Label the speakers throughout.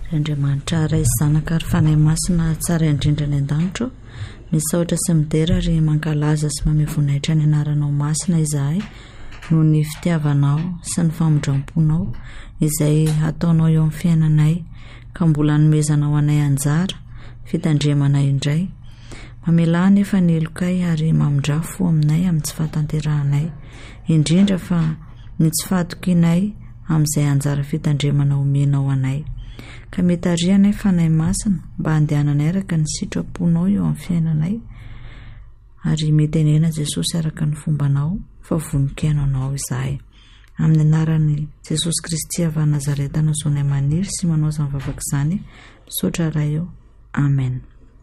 Speaker 1: Andriamanitra ray zanaka ary fanahy masina tsara indrindra ny an-danitra, misaotra sy midera ary mankalaza sy mamevonaitra ny anaranao masina izahay noho ny fitiavanao sy ny famondram-ponao izay ataonao eo amin'ny fiainanay, ka mbola nomezanao anay anjara fitandremana indray. Mamela nefa ny elokay ary mamondrafo aminay amin'ny tsy fahatanterahanay, indrindra fa ny tsy fahatokinay amin'izay anjara fitandremana omenao anay. Ka mitarianay fanahy masina mba handehananay araka ny sitraponao eo amin'ny fiainanay ary mitenena Jesosy araka ny fombanao fa voninkaino anao izahay. Amin'ny anaran'i Jesosy Kristy avy Nazareta nazaonay maniry sy manao zavavaka izany, misaotra ray eo. Amen.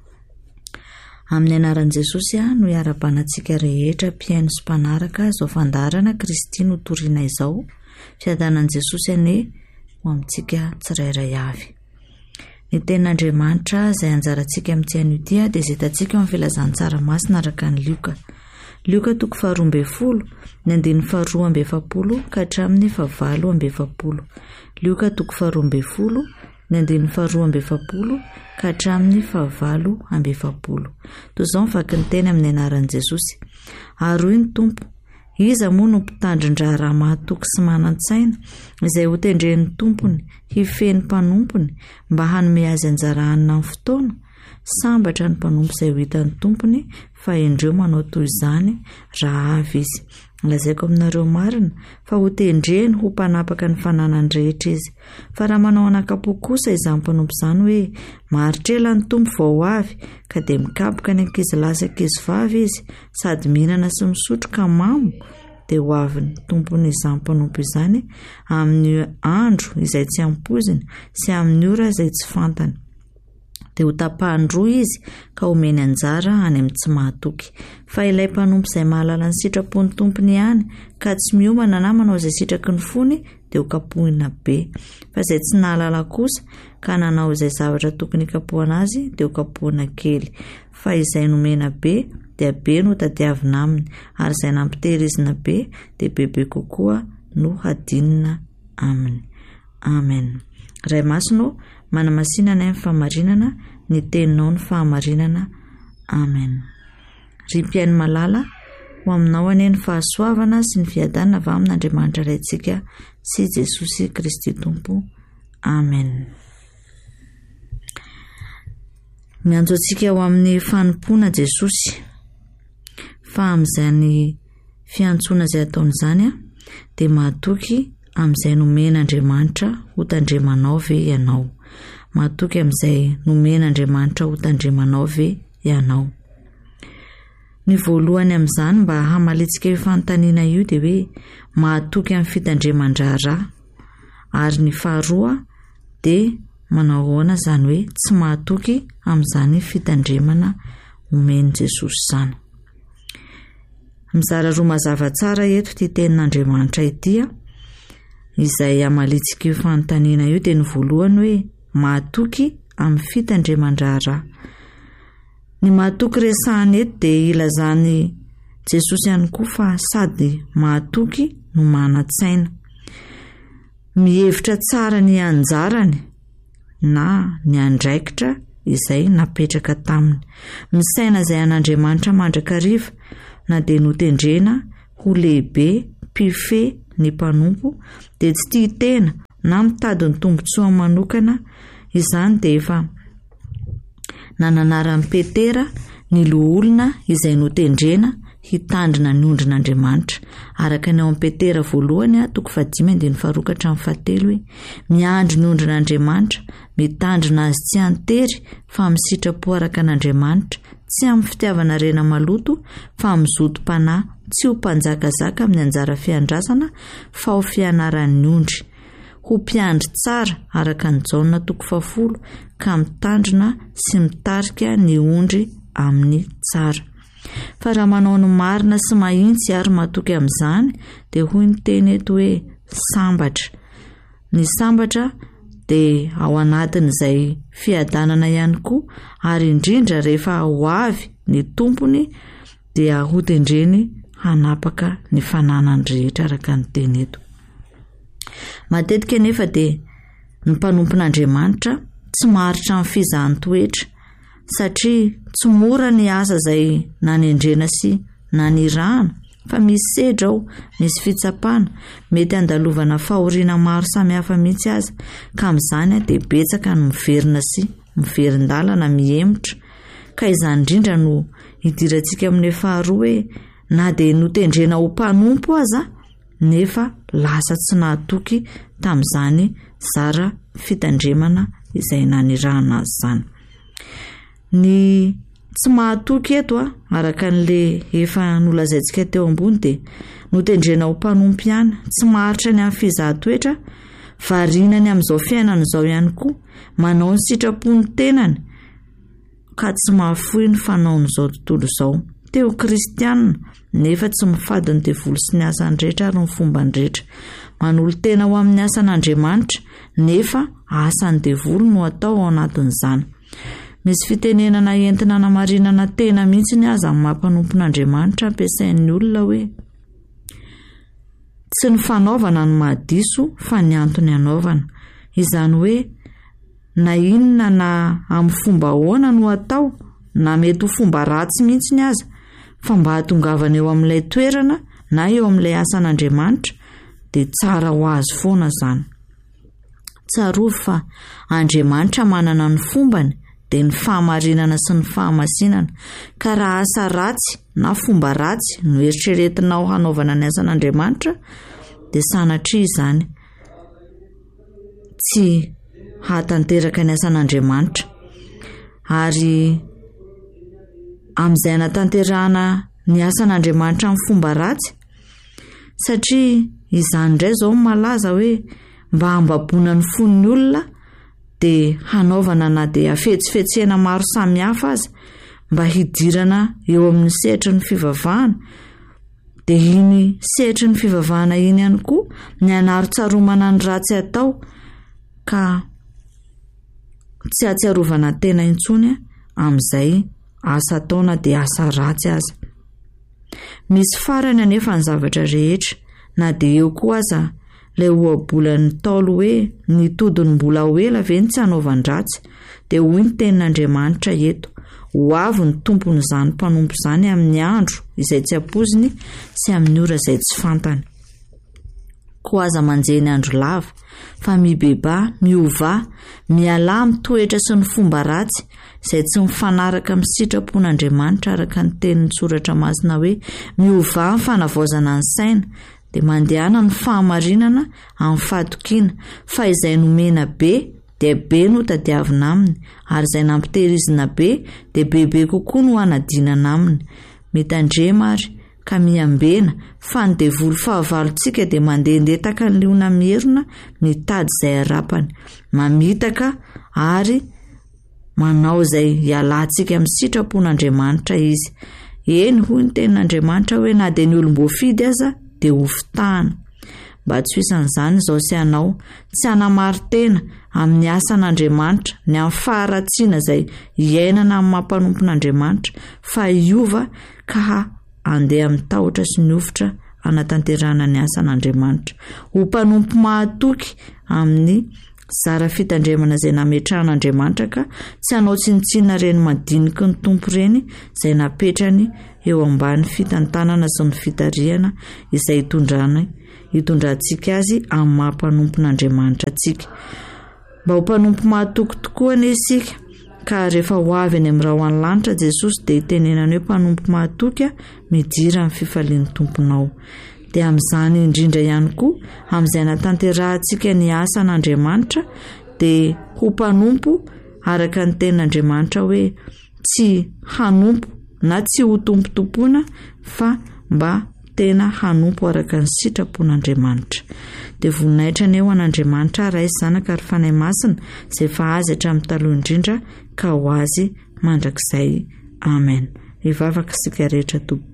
Speaker 1: Amin'ny anaran'i Jesosy no iarabanantsika rehetra mpiaino sy mpanaraka izao fandarana Kristy no toriana izao, fiadanan'i Jesosy ane ho amintsika tsirairay avy. Ny tenin'Andriamanitra izay anjarantsika amin'ity anio dia izay hitantsika amin'ny filazantsara masina araka ny Lioka. Lioka 12:12 ny 2:7 ka hatramin'ny 9:7. Lioka 12:12 ny 2:7 ka hatramin'ny 9:7. Toy izao mivaky ny teny amin'ny anaran'i Jesosy. Aroy ny Tompo, iza moa no mpitandrin-draha raha mahatoky sy manan-tsaina izay ho tendren'ny tompony hifehy ny mpanompony mba hanome azy anjara hanina amin'ny fotoana? Sambatra ny mpanompo izay ho hitan'ny tompony fa indreo manao toy izany raha avy izy. Lazaiko aminareo marina fa ho tendreny ho mpanapaka ny fananany rehetra izy. Fa raha manao anakapo kosa izany mpanompo izany hoe maharitreela ny tompo vao avy, ka dia mikapoka ny ankizilahy sy ankizivavy izy sady mihinana sy misotro ka mamo, dia ho avy ny tompony izany mpanompo izany amin'ny andro izay tsy ampoziny sy amin'ny ora izay tsy fantany. Dia ho tapahany roa izy ka omeny anjara any amin'ny tsy mahatoky. Fa ilay mpanompo izay mahalala ny sitrapon'ny tompony ihany ka tsy miomana na manao izay sitraky ny fony dia ho kapohina be. Fa izay tsy nahalala kosa ka nanao izay zavatra tokony kapohana azy dia ho kapohina kely. Fa izay nomena be dia be no tadiavina aminy, ary izay nampitehirizina be dia bebe kokoa no hadinina aminy. Amen. Ray masino manamasinana amin'ny fahamarinana, ny teninao ny fahamarinana. Amen. Ry mpiaino malala, ho aminao anie ny fahasoavana sy ny fiadanana avy amin'Andriamanitra raintsika sy Jesosy Kristy Tompo. Amen. Mianjo antsika ho amin'ny fanompoana Jesosy, fa amin'izany fiantsoana izay ataon'izany dia mahatoky amin'izay nomen'Andriamanitra ho tandremanao ve ianao. Mahatoky amin'izay nomen'Andriamanitra ho tandremanao ve ianao. Ny voalohany amin'izany mba hamalitsika io fanontaniana io dia hoe mahatoky amin'ny fitandreman-draharaha, ary ny faharoa dia manao ahoana izany hoe tsy mahatoky amin'izany fitandremana omeny Jesosy izany. Mizara roa mazava tsara eto ity tenin'Andriamanitra ity izay hamalitsika io fanontaniana io. Dia ny voalohany hoe mahatoky amin'ny fitandreman-draharaha. Ny mahatoky resahany eto dia ilazany Jesosy ihany koa fa sady mahatoky no manan-tsaina, mihevitra tsara ny anjarany na ny andraikitra izay napetraka taminy. Misaina izay an'Andriamanitra mandrakariva na dia notendrena ho lehibe mpifehy ny mpanompo dia tsy tia tena na mitady ny tombotsoa manokana. Izany dia efa nananara Petera ny loholona izay notendrena hitandrina ny ondrin'Andriamanitra, araka ny ao amin'ny Petera voalohany 5:2-7 hoe miandry ny ondrin'Andriamanitra, mitandrina azy tsy antery fa misitrapo araka an'Andriamanitra, tsy amin'ny fitiavana rena maloto fa mizoto-panahy, tsy ho mpanjakazaka amin'ny anjara fiandrasana fa ho fianaran'ny ondry, ho mpiandry tsara araka ny Jaona 10 ka mitandrina sy mitarika ny ondry amin'ny tsara. Fa raha manao ny marina sy mahintsy ary mahatoky amin'izany dia hoy ny teny eto hoe sambatra. Ny sambatra dia ao anatin'izay fiadanana ihany koa, ary indrindra rehefa ho avy ny tompony dia ho tendreny hanapaka ny fananany rehetra araka ny teny eto. Matetika nefa dia ny mpanompon'Andriamanitra tsy maharitra amin'ny fizahany-toetra satria tsy mora ny asa izay na ny endrena sy na ny rahana fa misy sedra ao, misy fitsapana, mety handalovana fahoriana maro samihafa mihitsy aza ka amin'izany dia betsaka ny miverina sy miverin-dalana mihemotra ka izany indrindra no hidirantsika amin'ny faharoa hoe na dia notendrena ho mpanompo aza nefa lasa tsy nahatoky tamin'izany zara fitandremana izay nanirahana azy izany. Ny tsy mahatoky eto araka an'le efa nolazaintsika teo ambony dia notendrena ho mpanompo ihany, tsy maharitra ny amin'ny fizahan-toetra, varinany amin'izao fiainana izao ihany koa, manao ny sitrapony tenany ka tsy mahafoy ny fanaon'izao tontolo izao. Teo kristianina nefa tsy mifady ny devoly sy ny asany rehetra ary ny fombany rehetra, manolo tena ho amin'ny asan'Andriamanitra nefa asan'ny devoly no atao ao anatin'izany. Misy fitenenana entina namarinana tena mihitsy ny aza amin'ny mampanompon'Andriamanitra ampiasain'ny olona hoe tsy ny fanaovana no mahadiso fa ny antony anaovana. Izany hoe na inona na amin'ny fomba ahoana no atao na mety ho fomba ratsy mihitsy ny aza fa mba hatongavana eo amin'ilay toerana na eo amin'ilay asan'Andriamanitra dia tsara ho azy foana izany. Tsarovy fa Andriamanitra manana ny fombany dia ny fahamarinana sy ny fahamasinana ka raha asa ratsy na fomba ratsy no eritreretinao hanaovana ny asan'Andriamanitra dia sanatria izany tsy hatanteraka ny asan'Andriamanitra ary amin'izay natanterahana ny asan'Andriamanitra amin'ny fomba ratsy satria izany indray izao malaza hoe mba hambabona ny fon'ny olona dia hanaovana na dia afetsifetsena maro samihafa aza mba hidirana eo amin'ny sehatry ny fivavahana dia iny sehatry ny fivavahana iny ihany koa ny anaro-tsaromana ny ratsy atao ka tsy ahatsiarovana tena intsony amin'izay asa ataona dia asa ratsy aza. Misy farany anefa ny zavatra rehetra na dia eo koa aza ilay ohabolan'ny Ntaolo hoe nitodiny-mbola ho ela ve tsy hanaovan-dratsy dia hoy ny tenin'Andriamanitra eto, ho avy ny tompon'izany mpanompo izany amin'ny andro izay tsy ampoiziny sy amin'ny ora izay tsy fantany. Koa aza manjeny andro lava fa mibeba, miova, miala amin'ny toetra sy ny fomba ratsy izay tsy mifanaraka amin'ny sitrapon'Andriamanitra araka ny tenin'ny soratra masina hoe miova amin'ny fanavaozana ny saina dia mandehana ny fahamarinana amin'ny fahatokiana fa izay nomena be dia be no tadiavina aminy ary izay nampitehirizina be dia bebe kokoa no hanadinana aminy. Mitandrema ary ka miambena fa ny devoly fahavalontsika dia mandehandetaka ny liona mierona mitady izay arapany, mamitaka ary manao izay hialantsika amin'ny sitrapon'Andriamanitra izy. Eny hoy ny tenin'Andriamanitra hoe na dia ny olom-boafidy aza dia ho fitahana. Mba tsy hoisan'izany izao sy anao tsy hanamary tena amin'ny asan'Andriamanitra ny amin'ny faharatsiana izay hiainana amin'ny mampanompon'Andriamanitra fa hiova ka andeha amin'ny tahotra sy ny ofitra hanatanterahana ny asan'Andriamanitra, ho mpanompo mahatoky amin'ny zara fitandremana izay nametrahan'Andriamanitra ka tsy hanao tsinitsinina ireny madiniky ny tompo ireny izay napetrany eo ambany fitantanana sy ny fitarihana izay hitondrantsika azy amin'ny mampanompon'Andriamanitra antsika. Mba ho mpanompo mahatoky tokoa anie isika ka rehefa ho avy any amin'ny raha any lanitra Jesosy dia hitenenany hoe mpanompo mahatoky midira amin'ny fifalian'ny tomponao. Dia amin'izany indrindra ihany koa amin'izay natanterahantsika ny asan'Andriamanitra dia ho mpanompo araka ny tenin'Andriamanitra hoe tsy hanompo na tsy ho tompotompoana fa mba tena hanompo araka ny sitrapon'Andriamanitra. Dia voninahitra ny eo an'Andriamanitra raha izy zanaka ary fanahy masina izay fa azy hatramin'ny taloha indrindra ka ho azy mandrakizay. Amen. Hivavaka isika rehetra tompoko.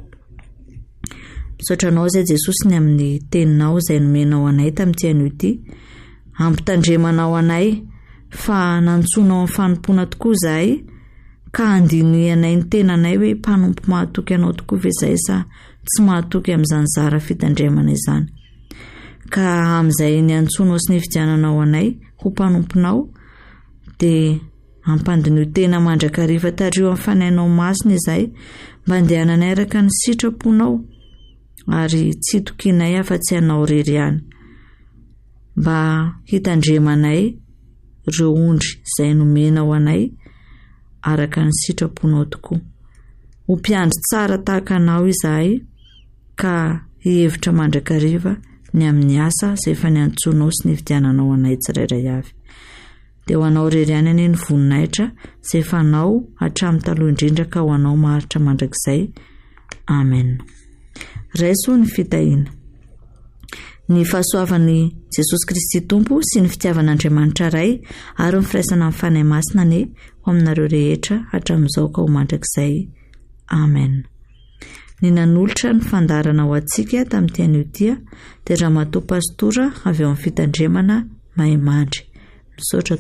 Speaker 1: Misaotra anao izay Jesosy ny amin'ny teninao izay nomenao anay tamin'ity anio ity, ampitandremanao anay fa nantsoinao amin'ny fanompoana tokoa izahay ka andiny anay ny tenanay hoe mpanompo mahatoky anao tokoa ve izay sa tsy mahatoky amin'izany zara fitandremana izany. Ka amin'izay ny antsoinao sy ny fidiananao anay ho mpanomponao dia ampandin'io tena mandrakariva tario amin'ny fanainao masina izay mba andehananay araka ny sitraponao ary tsy tokinay afa-tsy anao rery ihany, mba hitandremanay ireo ondry izay nomenao anay araka ny sitraponao tokoa. Ho mpiandry tsara tahaka anao izahay ka hihevitra mandrakariva ny amin'ny asa izay efa niantsonao sy nividiananao anay tsirairay avy. Dia ho anao rery ihany anie ny voninahitra izay fanao hatramin'ny taloha indrindra ka ho anao maharitra mandrakizay. Amen. Raiso ny fitahiana. Ny fahasoavan'i Jesosy Kristy Tompo sy ny fitiavan'Andriamanitra Ray ary ny firaisana amin'ny fanahy masina anie ho aminareo rehetra hatramin'izao ka ho mandrakizay. Amen. Ny nanolotra ny fandarana ho antsika tamin'ity an'io dia Ramatoa Pastora avy ao amin'ny fitandremana Mahimandry. Misaotra